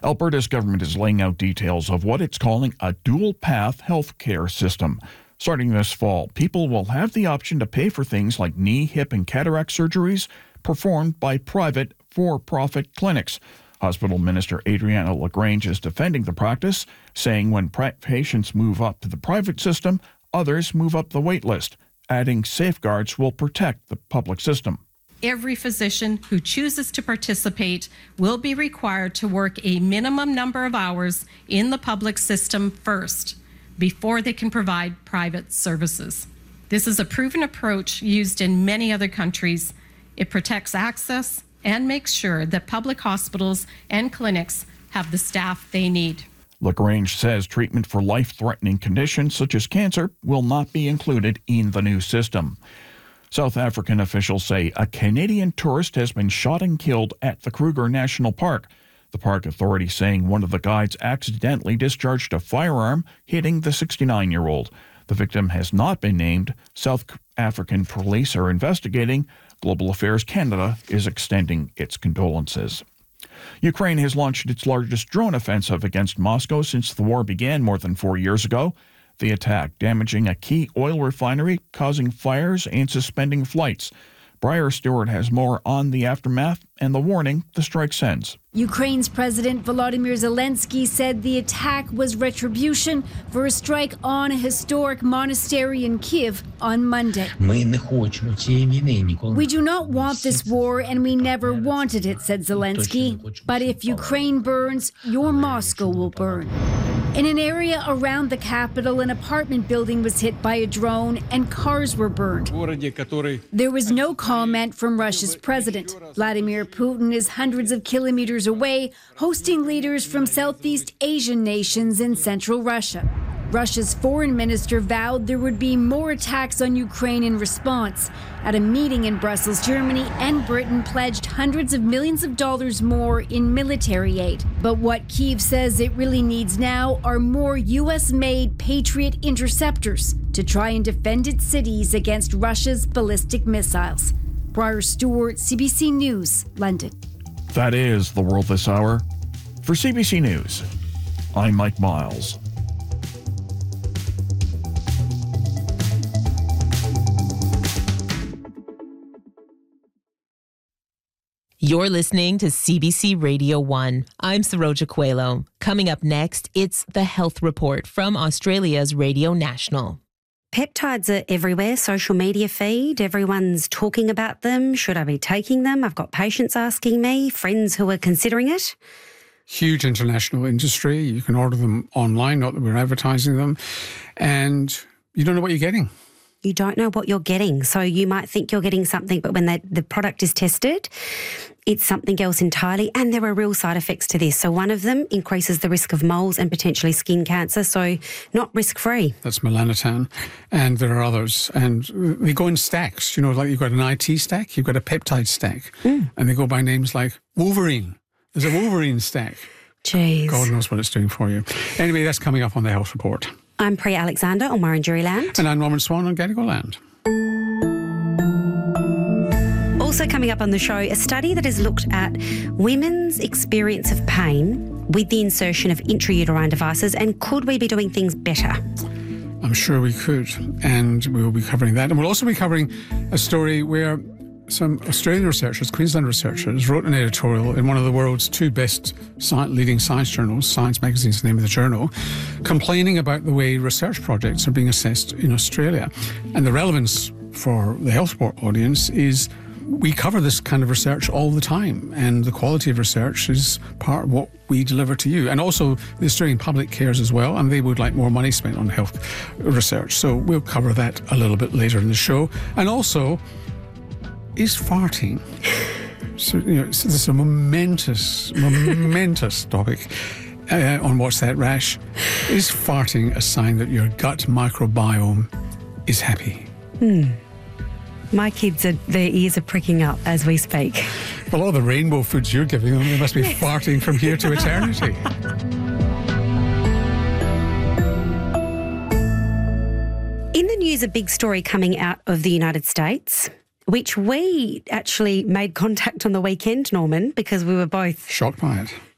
Alberta's government is laying out details of what it's calling a dual-path healthcare system. Starting this fall, people will have the option to pay for things like knee, hip, and cataract surgeries performed by private, for-profit clinics. Hospital Minister Adriana LaGrange is defending the practice, saying when patients move up to the private system, others move up the wait list, adding safeguards will protect the public system. Every physician who chooses to participate will be required to work a minimum number of hours in the public system first, before they can provide private services. This is a proven approach used in many other countries. It protects access and makes sure that public hospitals and clinics have the staff they need. LaGrange says treatment for life-threatening conditions such as cancer will not be included in the new system. South African officials say a Canadian tourist has been shot and killed at the Kruger National Park. The park authority saying one of the guides accidentally discharged a firearm, hitting the 69-year-old. The victim has not been named. South African police are investigating. Global Affairs Canada is extending its condolences. Ukraine has launched its largest drone offensive against Moscow since the war began more than 4 years ago. The attack damaging a key oil refinery, causing fires and suspending flights. Briar Stewart has more on the aftermath and the warning the strike sends. Ukraine's President Volodymyr Zelensky said the attack was retribution for a strike on a historic monastery in Kyiv on Monday. We do not want this war and we never wanted it, said Zelensky. But if Ukraine burns, your Moscow will burn. In an area around the capital, an apartment building was hit by a drone and cars were burned. There was no comment from Russia's president. Vladimir Putin is hundreds of kilometers away, hosting leaders from Southeast Asian nations in central Russia. Russia's foreign minister vowed there would be more attacks on Ukraine in response. At a meeting in Brussels, Germany and Britain pledged hundreds of millions of dollars more in military aid. But what Kyiv says it really needs now are more US-made Patriot interceptors to try and defend its cities against Russia's ballistic missiles. Briar Stewart, CBC News, London. That is the world this hour. For CBC News, I'm Mike Miles. You're listening to CBC Radio 1. I'm Saroja Coelho. Coming up next, it's the Health Report from Australia's Radio National. Peptides are everywhere, social media feed, everyone's talking about them. Should I be taking them? I've got patients asking me, friends who are considering it. Huge international industry. You can order them online, not that we're advertising them, and you don't know what you're getting. You don't know what you're getting. So you might think you're getting something, but when the product is tested, it's something else entirely. And there are real side effects to this. So one of them increases the risk of moles and potentially skin cancer. So not risk-free. That's melanotan. And there are others. And they go in stacks. You know, like you've got an IT stack, you've got a peptide stack. And they go by names like Wolverine. There's a Wolverine stack. Jeez. God knows what it's doing for you. Anyway, that's coming up on the Health Report. I'm Priya Alexander on Wurundjeri Land. And I'm Norman Swan on Gadigal Land. Also coming up on the show, a study that has looked at women's experience of pain with the insertion of intrauterine devices, and could we be doing things better? I'm sure we could, and we'll be covering that. And we'll also be covering a story where some Australian researchers, Queensland researchers, wrote an editorial in one of the world's two best leading science journals, Science Magazine is the name of the journal, complaining about the way research projects are being assessed in Australia. And the relevance for the Health Report audience is we cover this kind of research all the time, and the quality of research is part of what we deliver to you. And also the Australian public cares as well, and they would like more money spent on health research. So we'll cover that a little bit later in the show. And also, is farting, so, you know, this is a momentous topic on What's That Rash. Is farting a sign that your gut microbiome is happy? My kids, their ears are pricking up as we speak. Well, all the rainbow foods you're giving them, they must be farting from here to eternity. In the news, a big story coming out of the United States, which we actually made contact on the weekend, Norman, because we were both shocked by it.